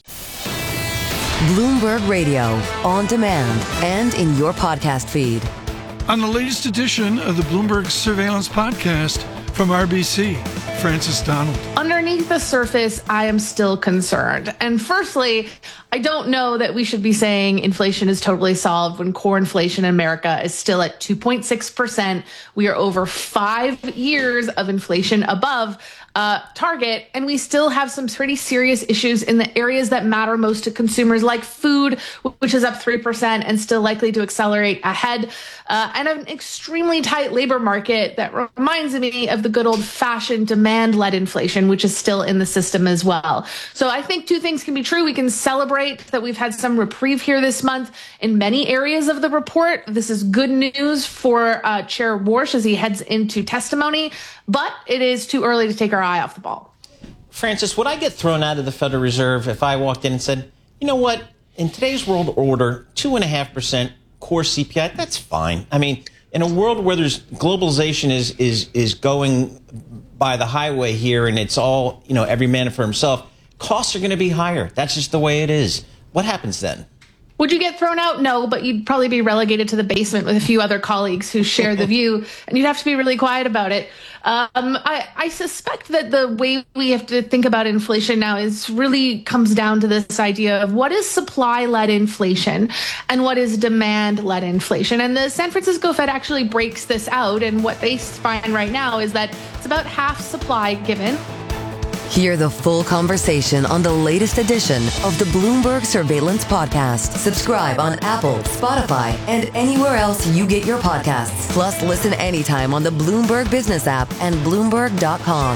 Bloomberg Radio, on demand and in your podcast feed. On the latest edition of the Bloomberg Surveillance Podcast from R B C, Francis Donald. Underneath the surface, I am still concerned. And firstly, I don't know that we should be saying inflation is totally solved when core inflation in America is still at two point six percent. We are over five years of inflation above uh, target, and we still have some pretty serious issues in the areas that matter most to consumers, like food, which is up three percent and still likely to accelerate ahead, uh, and an extremely tight labor market that reminds me of the good old-fashioned demand-led inflation, which is still in the system as well. So I think two things can be true. We can celebrate that we've had some reprieve here this month in many areas of the report. This is good news for uh, Chair Warsh as he heads into testimony, but it is too early to take our eye off the ball. Francis, would I get thrown out of the Federal Reserve if I walked in and said, you know what, in today's world order, two point five percent core C P I, that's fine. I mean, in a world where there's globalization is is is going by the highway here and it's all, you know, every man for himself, costs are going to be higher. That's just the way it is. What happens then? Would you get thrown out? No, but you'd probably be relegated to the basement with a few other colleagues who share the view, and you'd have to be really quiet about it. Um, I, I suspect that the way we have to think about inflation now is really comes down to this idea of what is supply-led inflation and what is demand-led inflation. And the San Francisco Fed actually breaks this out, and what they find right now is that it's about half supply given. Hear the full conversation on the latest edition of the Bloomberg Surveillance Podcast. Subscribe on Apple, Spotify, and anywhere else you get your podcasts. Plus, listen anytime on the Bloomberg Business app and Bloomberg dot com.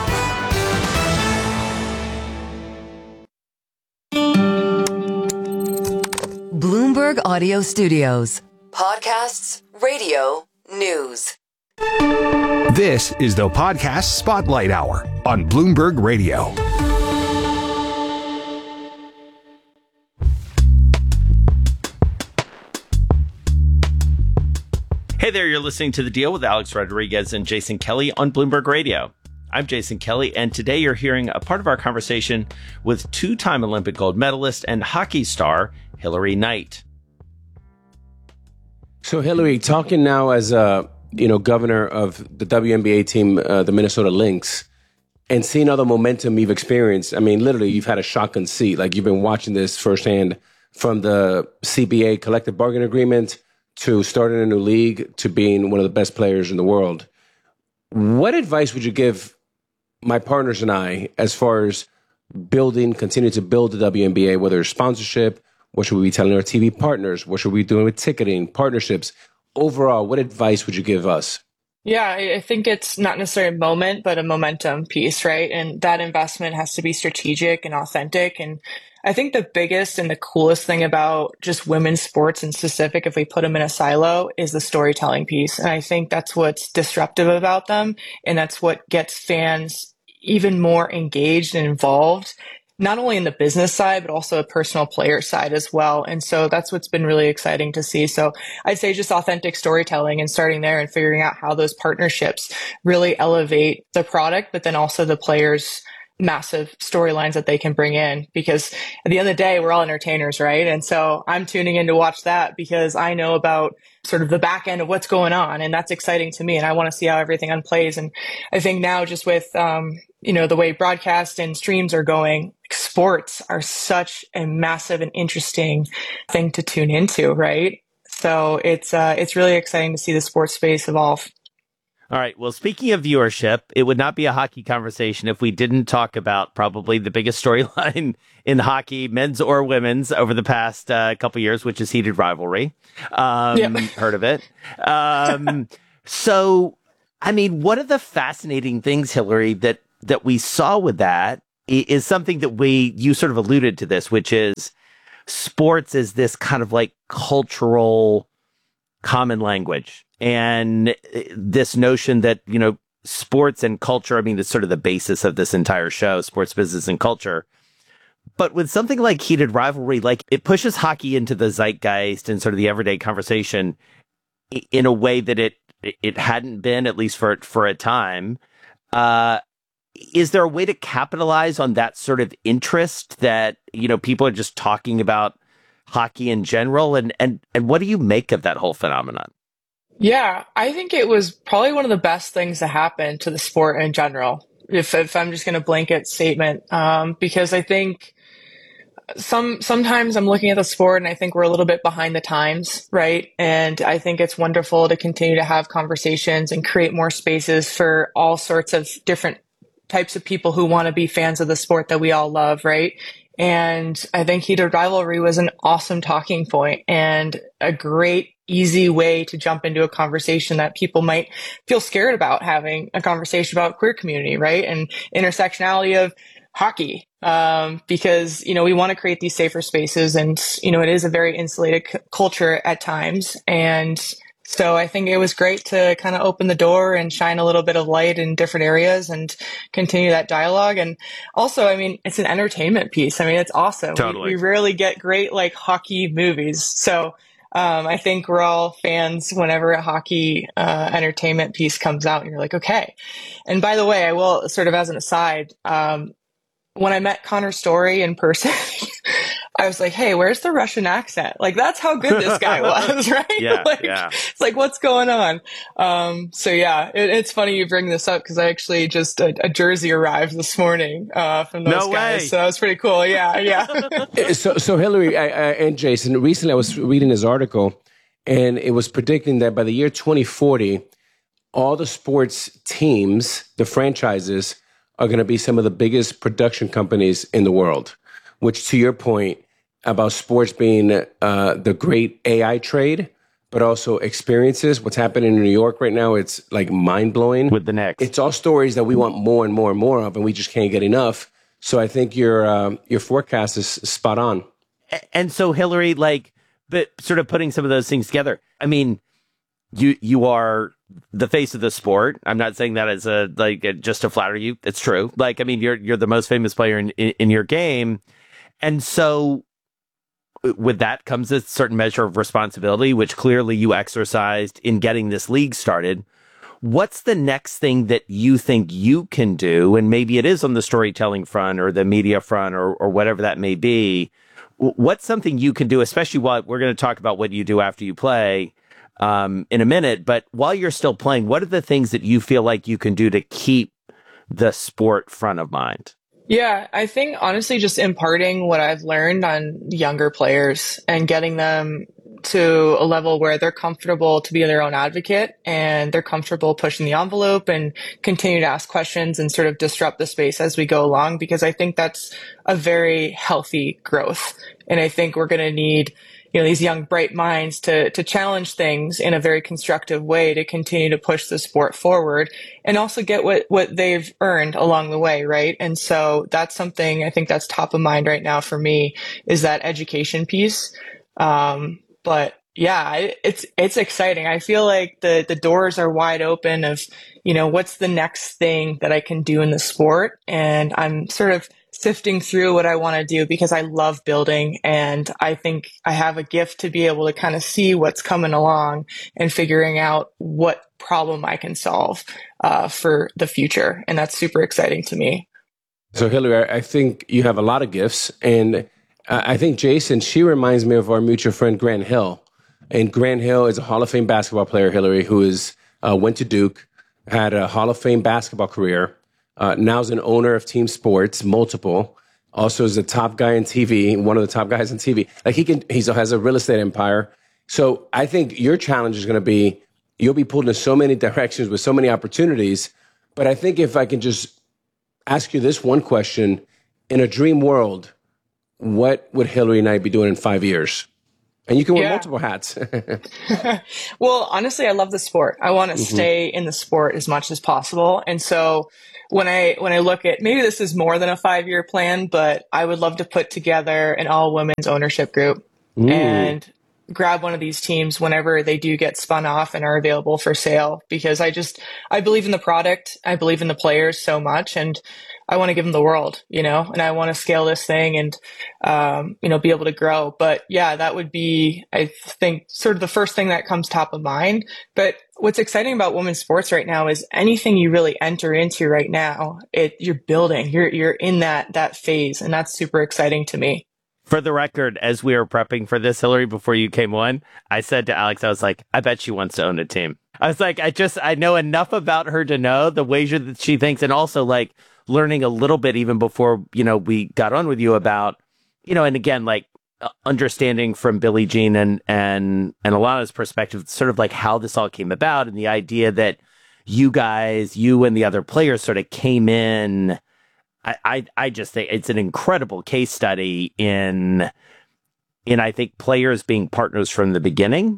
Bloomberg Audio Studios. Podcasts, radio, news. This is the Podcast Spotlight Hour on Bloomberg Radio. Hey there, you're listening to The Deal with Alex Rodriguez and Jason Kelly on Bloomberg Radio. I'm Jason Kelly, and today you're hearing a part of our conversation with two-time Olympic gold medalist and hockey star Hilary Knight. So, Hilary, talking now as a you know, governor of the W N B A team, uh, the Minnesota Lynx, and seeing all the momentum you've experienced. I mean, literally, you've had a shotgun seat. Like, you've been watching this firsthand from the C B A collective bargaining agreement to starting a new league to being one of the best players in the world. What advice would you give my partners and I as far as building, continue to build the W N B A, whether it's sponsorship, what should we be telling our T V partners, what should we be doing with ticketing, partnerships? Overall, what advice would you give us? Yeah, I think it's not necessarily a moment, but a momentum piece, right? And that investment has to be strategic and authentic. And I think the biggest and the coolest thing about just women's sports in specific, if we put them in a silo, is the storytelling piece. And I think that's what's disruptive about them. And that's what gets fans even more engaged and involved, not only in the business side, but also a personal player side as well. And so that's what's been really exciting to see. So I'd say just authentic storytelling and starting there and figuring out how those partnerships really elevate the product, but then also the players' massive storylines that they can bring in. Because at the end of the day, we're all entertainers, right? And so I'm tuning in to watch that because I know about sort of the back end of what's going on. And that's exciting to me. And I want to see how everything unplays. And I think now just with, um, you know, the way broadcast and streams are going, sports are such a massive and interesting thing to tune into, right? So it's uh, it's really exciting to see the sports space evolve. All right. Well, speaking of viewership, it would not be a hockey conversation if we didn't talk about probably the biggest storyline in hockey, men's or women's, over the past uh, couple years, which is Heated Rivalry. Um, Yep. Heard of it? Um, so, I mean, one of the fascinating things, Hillary, that that we saw with that i- is something that we you sort of alluded to this, which is sports is this kind of like cultural common language. And this notion that, you know, sports and culture, I mean, it's sort of the basis of this entire show, sports, business, and culture. But with something like Heated Rivalry, like it pushes hockey into the zeitgeist and sort of the everyday conversation in a way that it it hadn't been, at least for for a time. Uh, is there a way to capitalize on that sort of interest that, you know, people are just talking about hockey in general? And and and what do you make of that whole phenomenon? Yeah, I think it was probably one of the best things to happen to the sport in general, if if I'm just going to blanket statement, um, because I think some sometimes I'm looking at the sport and I think we're a little bit behind the times, right? And I think it's wonderful to continue to have conversations and create more spaces for all sorts of different types of people who want to be fans of the sport that we all love, right? And I think Heated Rivalry was an awesome talking point and a great, easy way to jump into a conversation that people might feel scared about having a conversation about queer community, right? And intersectionality of hockey. Um, because, you know, we want to create these safer spaces and, you know, it is a very insulated c- culture at times. And so I think it was great to kind of open the door and shine a little bit of light in different areas and continue that dialogue. And also, I mean, it's an entertainment piece. I mean, it's awesome. Totally. We, we rarely get great like hockey movies. So um, I think we're all fans whenever a hockey uh, entertainment piece comes out and you're like, okay. And by the way, I will sort of as an aside, um, when I met Connor Story in person, I was like, hey, where's the Russian accent? Like, that's how good this guy was, right? Yeah, like, yeah. It's like, what's going on? Um, so yeah, it, it's funny you bring this up because I actually just, a, a jersey arrived this morning, uh, from those No guys. way. So that was pretty cool. Yeah, yeah. so, so Hillary I, I, and Jason, recently I was reading this article, and it was predicting that by the year twenty forty, all the sports teams, the franchises, are going to be some of the biggest production companies in the world. Which, to your point about sports being uh, the great A I trade, but also experiences, what's happening in New York right now, it's like mind blowing. With the Knicks, it's all stories that we want more and more and more of, and we just can't get enough. So I think your uh, your forecast is spot on. And so, Hillary, like, but sort of putting some of those things together. I mean, you you are the face of the sport. I'm not saying that as a like just to flatter you. It's true. Like, I mean, you're you're the most famous player in in, in your game, and so with that comes a certain measure of responsibility, which clearly you exercised in getting this league started. What's the next thing that you think you can do? And maybe it is on the storytelling front or the media front or or whatever that may be. What's something you can do, especially while we're going to talk about what you do after you play um, in a minute, but while you're still playing, what are the things that you feel like you can do to keep the sport front of mind? Yeah, I think honestly, just imparting what I've learned on younger players and getting them to a level where they're comfortable to be their own advocate and they're comfortable pushing the envelope and continue to ask questions and sort of disrupt the space as we go along, because I think that's a very healthy growth. And I think we're going to need, you know, these young, bright minds to, to challenge things in a very constructive way to continue to push the sport forward and also get what, what they've earned along the way. Right. And so that's something I think that's top of mind right now for me, is that education piece. Um, but yeah, it's, it's exciting. I feel like the, the doors are wide open of, you know, what's the next thing that I can do in the sport? And I'm sort of sifting through what I want to do because I love building, and I think I have a gift to be able to kind of see what's coming along and figuring out what problem I can solve uh, for the future. And that's super exciting to me. So Hillary, I think you have a lot of gifts, and I think Jason, she reminds me of our mutual friend Grant Hill. And Grant Hill is a Hall of Fame basketball player, Hillary, who is uh, went to Duke, had a Hall of Fame basketball career. Uh, now is an owner of Team Sports, multiple. Also is a top guy in T V, one of the top guys in T V. Like he can, he has a real estate empire. So I think your challenge is going to be you'll be pulled in so many directions with so many opportunities. But I think if I can just ask you this one question, in a dream world, what would Hillary and I be doing in five years? And you can wear Yeah. multiple hats. Well, honestly, I love the sport. I want to Mhm. stay in the sport as much as possible. And so when I when I look at, maybe this is more than a five-year plan, but I would love to put together an all women's ownership group Ooh. and grab one of these teams whenever they do get spun off and are available for sale, because I just I believe in the product. I believe in the players so much, and I want to give them the world, you know, and I want to scale this thing and, um, you know, be able to grow. But yeah, that would be, I think, sort of the first thing that comes top of mind. But what's exciting about women's sports right now is anything you really enter into right now, it you're building, you're you're in that that phase, and that's super exciting to me. For the record, as we were prepping for this, Hillary, before you came on, I said to Alex, I was like, I bet she wants to own a team. I was like, I just, I know enough about her to know the ways that she thinks, and also like learning a little bit even before, you know, we got on with you about, you know, and again, like uh, understanding from Billie Jean and, and, and Alana's perspective, sort of like how this all came about and the idea that you guys, you and the other players sort of came in. I, I, I just think it's an incredible case study in, in, I think, players being partners from the beginning.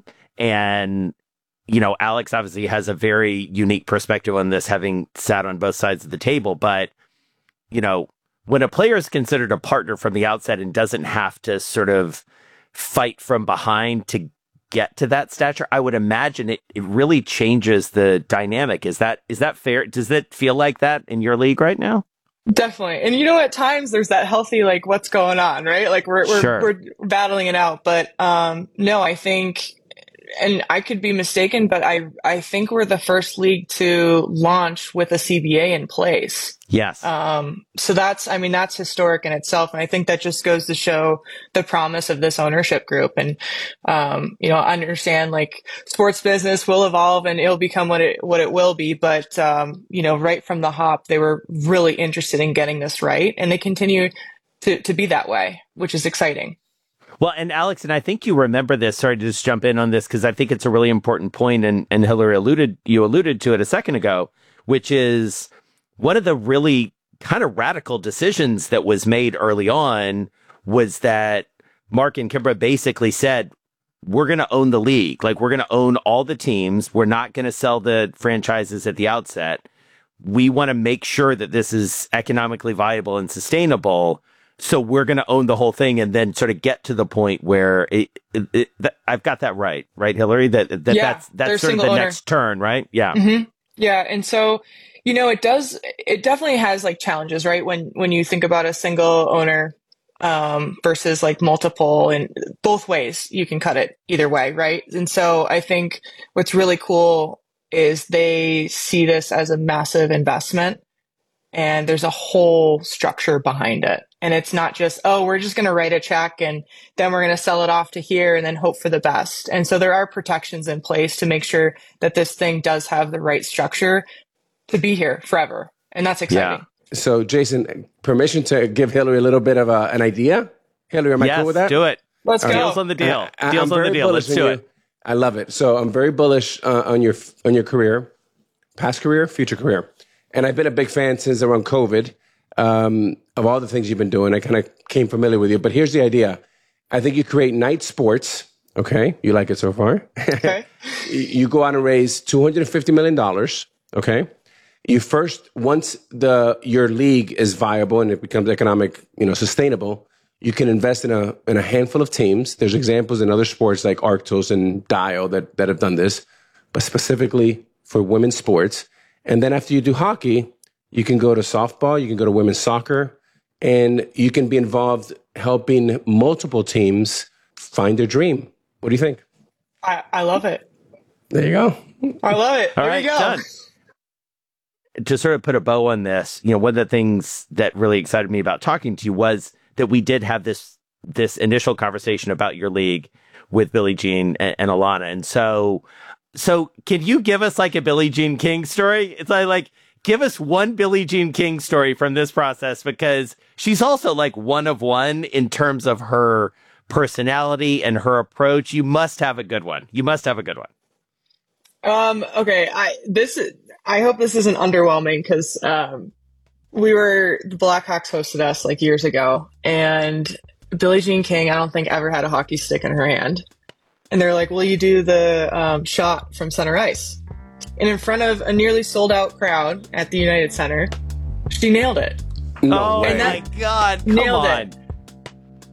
And, you know, Alex obviously has a very unique perspective on this, having sat on both sides of the table. But, you know, when a player is considered a partner from the outset and doesn't have to sort of fight from behind to get to that stature, I would imagine it, it really changes the dynamic. Is that, is that fair? Does it feel like that in your league right now? Definitely. And you know, at times there's that healthy, like, what's going on, right? Like we're, we're, Sure. we're battling it out. But, um, no, I think, and I could be mistaken, but I, I think we're the first league to launch with a C B A in place. Yes. Um, so that's, I mean, that's historic in itself. And I think that just goes to show the promise of this ownership group. And, um, you know, I understand like sports business will evolve and it'll become what it, what it will be. But, um, you know, right from the hop, they were really interested in getting this right. And they continue to, to be that way, which is exciting. Well, and Alex, and I think you remember this. Sorry to just jump in on this because I think it's a really important point, and, and Hillary alluded, you alluded to it a second ago, which is one of the really kind of radical decisions that was made early on was that Mark and Kimbra basically said, we're going to own the league. Like, we're going to own all the teams. We're not going to sell the franchises at the outset. We want to make sure that this is economically viable and sustainable. So we're going to own the whole thing and then sort of get to the point where it, it, it that, I've got that right, right, Hillary? That, that Yeah, that's, they're that's sort of the single owner. next turn, right? Yeah. Mm-hmm. Yeah. And so, you know, it does, it definitely has like challenges, right? When, when you think about a single owner, um, versus like multiple, and both ways you can cut it either way. Right. And so I think what's really cool is they see this as a massive investment and there's a whole structure behind it. And it's not just, oh, we're just going to write a check and then we're going to sell it off to here and then hope for the best. And so there are protections in place to make sure that this thing does have the right structure to be here forever. And that's exciting. Yeah. So, Jason, permission to give Hillary a little bit of a, an idea? Hillary, am I yes, cool with that? do it. Let's All go. right. Deals on the deal. I- I- Deals I'm on the very deal. bullish Let's on do you. it. I love it. So I'm very bullish uh, on your on your career, past career, future career. And I've been a big fan since around COVID um, of all the things you've been doing. I kind of came familiar with you. But here's the idea. I think you create night sports. Okay. You like it so far? Okay. You go out and raise two hundred fifty million dollars. Okay. You first, once the your league is viable and it becomes economic, you know, sustainable, you can invest in a in a handful of teams. There's examples in other sports like Arctos and Dio that, that have done this, but specifically for women's sports. And then after you do hockey, you can go to softball, you can go to women's soccer, and you can be involved helping multiple teams find their dream. What do you think? I, I love it. There you go. I love it. All There right, you go. done. To sort of put a bow on this, you know, one of the things that really excited me about talking to you was that we did have this this initial conversation about your league with Billie Jean and, and Alana. And so, so can you give us like a Billie Jean King story? It's like, like, give us one Billie Jean King story from this process, because she's also like one of one in terms of her personality and her approach. You must have a good one. You must have a good one. Um, okay, I this I hope this isn't underwhelming because um, we were the Blackhawks hosted us like years ago, and Billie Jean King I don't think ever had a hockey stick in her hand, and they're like, "Will you do the um, shot from center ice?" And in front of a nearly sold out crowd at the United Center, she nailed it. No oh way. my God! Come nailed on. it.